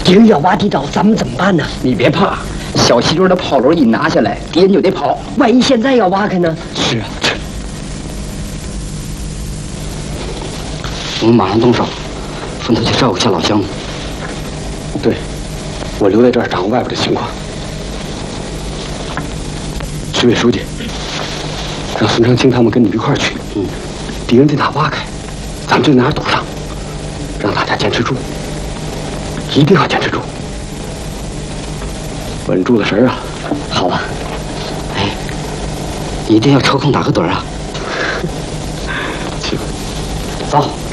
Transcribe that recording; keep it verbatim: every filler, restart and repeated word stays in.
敌人要挖地道，咱们怎么办呢？ 你别怕，小西墩的炮楼一拿下来，敌人就得跑。 万一现在要挖开呢？ 是啊，我们马上动手，分头去照顾下老乡。 对，我留在这儿掌握外边的情况。徐委书记，让孙长青他们跟你们一块儿去。 嗯， 敌人在哪挖开，咱们就在哪儿堵上，让大家坚持住，一定要坚持住，稳住了神儿啊！ 好吧。哎，一定要抽空打个盹啊。 去吧， 走。